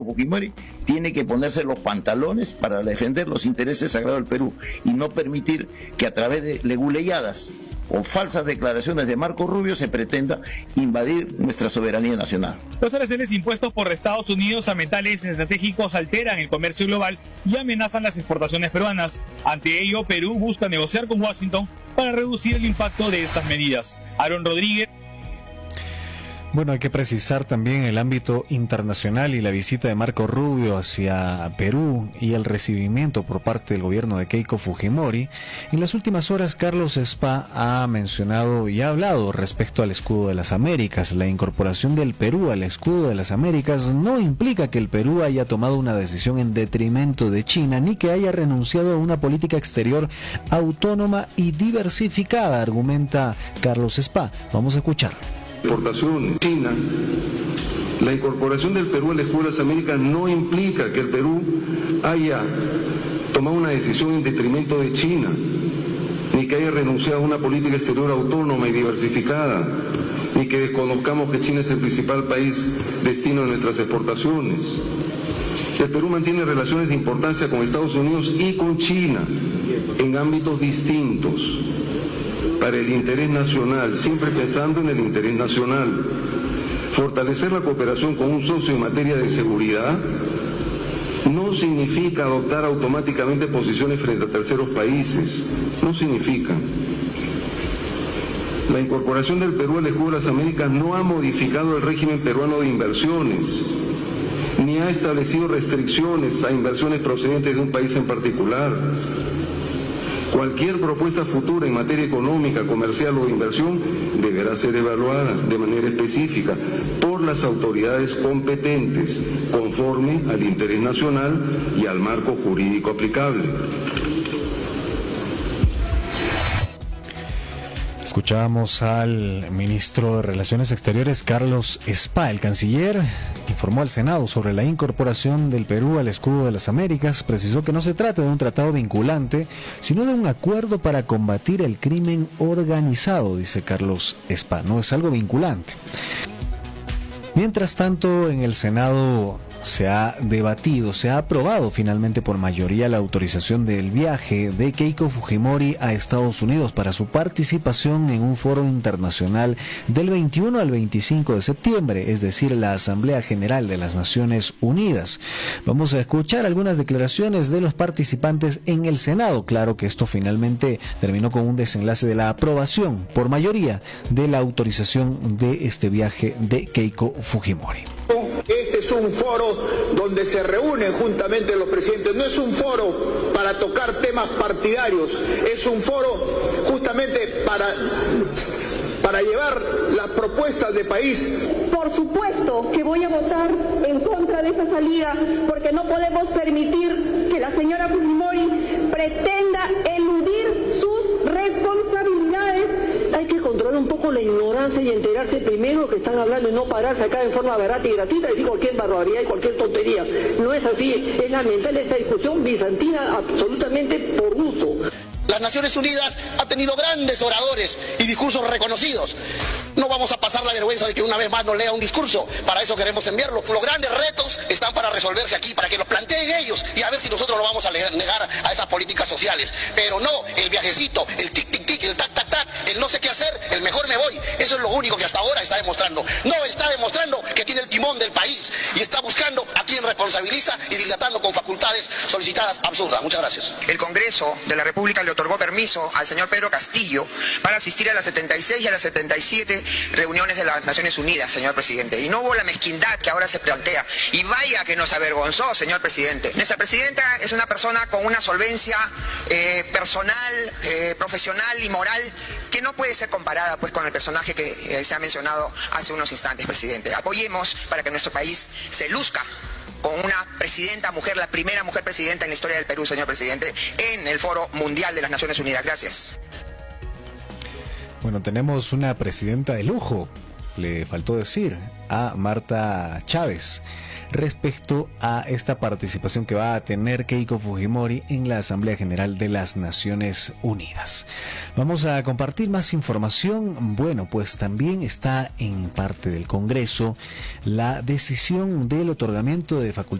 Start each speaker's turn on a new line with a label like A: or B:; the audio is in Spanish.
A: Fujimori tiene que ponerse los pantalones para defender los intereses sagrados del Perú y no permitir que a través de leguleyadas o falsas declaraciones de Marco Rubio se pretenda invadir nuestra soberanía nacional.
B: Los aranceles impuestos por Estados Unidos a metales estratégicos alteran el comercio global y amenazan las exportaciones peruanas. Ante ello, Perú busca negociar con Washington para reducir el impacto de estas medidas. Aaron Rodríguez.
C: Bueno, hay que precisar también el ámbito internacional y la visita de Marco Rubio hacia Perú y el recibimiento por parte del gobierno de Keiko Fujimori. En las últimas horas, Carlos Spa ha mencionado y ha hablado respecto al escudo de las Américas. La incorporación del Perú al escudo de las Américas no implica que el Perú haya tomado una decisión en detrimento de China, ni que haya renunciado a una política exterior autónoma y diversificada, argumenta Carlos Spa. Vamos a escuchar.
D: Exportación China, la incorporación del Perú al escudo de las Américas no implica que el Perú haya tomado una decisión en detrimento de China, ni que haya renunciado a una política exterior autónoma y diversificada, ni que desconozcamos que China es el principal país destino de nuestras exportaciones. El Perú mantiene relaciones de importancia con Estados Unidos y con China en ámbitos distintos, para el interés nacional, siempre pensando en el interés nacional. Fortalecer la cooperación con un socio en materia de seguridad no significa adoptar automáticamente posiciones frente a terceros países, no significa. La incorporación del Perú al escudo de las Américas no ha modificado el régimen peruano de inversiones, ni ha establecido restricciones a inversiones procedentes de un país en particular. Cualquier propuesta futura en materia económica, comercial o de inversión deberá ser evaluada de manera específica por las autoridades competentes, conforme al interés nacional y al marco jurídico aplicable.
C: Escuchábamos al ministro de Relaciones Exteriores, Carlos Spa. El canciller informó al Senado sobre la incorporación del Perú al escudo de las Américas. Precisó que no se trata de un tratado vinculante, sino de un acuerdo para combatir el crimen organizado, dice Carlos Spa. No es algo vinculante. Mientras tanto, en el Senado se ha debatido, se ha aprobado finalmente por mayoría la autorización del viaje de Keiko Fujimori a Estados Unidos para su participación en un foro internacional del 21 al 25 de septiembre, es decir, la Asamblea General de las Naciones Unidas. Vamos a escuchar algunas declaraciones de los participantes en el Senado. Claro que esto finalmente terminó con un desenlace de la aprobación por mayoría de la autorización de este viaje de Keiko Fujimori.
E: Este es un foro donde se reúnen juntamente los presidentes, no es un foro para tocar temas partidarios, es un foro justamente para llevar las propuestas de país.
F: Por supuesto que voy a votar en contra de esa salida, porque no podemos permitir que la señora Fujimori pretenda eludir sus responsabilidades. Hay que controlar un poco la ignorancia y enterarse primero que están hablando y no pararse acá en forma barata y gratuita y decir cualquier barbaridad y cualquier tontería. No es así, es lamentable esta discusión bizantina absolutamente por gusto.
G: Las Naciones Unidas ha tenido grandes oradores y discursos reconocidos. No vamos a pasar la vergüenza de que una vez más nos lea un discurso. Para eso queremos enviarlo. Los grandes retos están para resolverse aquí, para que los planteen ellos y a ver si nosotros lo vamos a negar a esas políticas sociales. Pero no el viajecito, el tic-tic-tic, el tac-tac-tac, el no sé qué hacer, el mejor me voy. Eso es lo único que hasta ahora está demostrando. No está demostrando que tiene el timón del país y está buscando a quien responsabiliza y dilatando con facultades solicitadas absurdas. Muchas gracias.
H: El Congreso de la República le otorgó permiso al señor Pedro Castillo para asistir a las 76 y a las 77 reuniones de las Naciones Unidas, señor presidente. Y no hubo la mezquindad que ahora se plantea. Y vaya que nos avergonzó, señor presidente. Nuestra presidenta es una persona con una solvencia personal, profesional y moral que no puede ser comparada pues con el personaje que se ha mencionado hace unos instantes, presidente. Apoyemos para que nuestro país se luzca con una presidenta mujer, la primera mujer presidenta en la historia del Perú, señor presidente, en el Foro Mundial de las Naciones Unidas. Gracias.
C: Bueno, tenemos una presidenta de lujo, le faltó decir, a Marta Chávez. respecto a esta participación que va a tener Keiko Fujimori en la Asamblea General de las Naciones Unidas. Vamos a compartir más información. Bueno, pues también está en parte del Congreso la decisión del otorgamiento de facultades